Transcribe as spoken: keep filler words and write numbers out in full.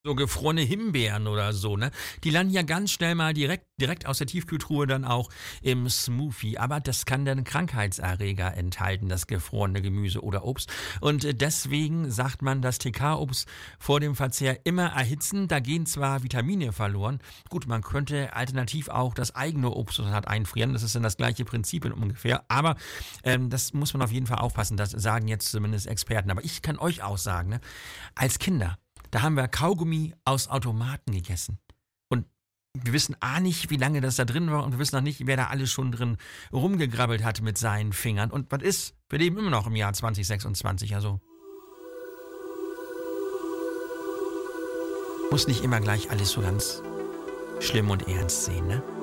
So gefrorene Himbeeren oder so, ne? Die landen ja ganz schnell mal direkt direkt aus der Tiefkühltruhe dann auch im Smoothie. Aber das kann dann Krankheitserreger enthalten, das gefrorene Gemüse oder Obst. Und äh, deswegen sagt man, das T K-Obst vor dem Verzehr immer erhitzen. Da gehen zwar Vitamine verloren. Gut, man könnte alternativ auch das eigene Obst das hat einfrieren. Das ist dann das gleiche Prinzip ungefähr. Aber ähm, das muss man auf jeden Fall aufpassen. Das sagen jetzt zumindest Experten. Aber ich kann euch auch sagen, ne? Als Kinder, da haben wir Kaugummi aus Automaten gegessen. Und wir wissen A nicht, wie lange das da drin war und wir wissen noch nicht, wer da alles schon drin rumgegrabbelt hat mit seinen Fingern. Und was ist? Wir leben immer noch im Jahr zwanzig sechsundzwanzig, also muss nicht immer gleich alles so ganz schlimm und ernst sehen, ne?